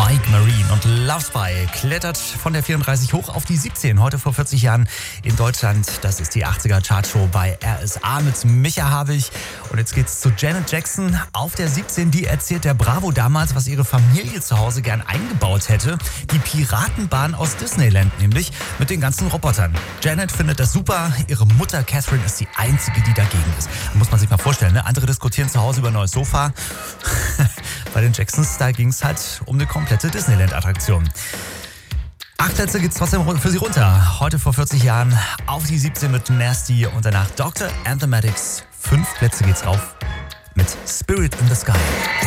Mike Marine und Love Spy klettert von der 34 hoch auf die 17. Heute vor 40 Jahren in Deutschland. Das ist die 80er Chartshow bei RSA mit Micha Havig. Und jetzt geht's zu Janet Jackson auf der 17. Die erzählt der Bravo damals, was ihre Familie zu Hause gern eingebaut hätte. Die Piratenbahn aus Disneyland nämlich mit den ganzen Robotern. Janet findet das super. Ihre Mutter Catherine ist die einzige, die dagegen ist. Muss man sich mal vorstellen, ne? Andere diskutieren zu Hause über ein neues Sofa. Bei den Jacksons, da ging es halt um eine komplette Disneyland-Attraktion. 8 Plätze geht's trotzdem für sie runter. Heute vor 40 Jahren auf die 17 mit Nasty und danach Dr. and the Medics. 5 Plätze geht's rauf mit Spirit in the Sky.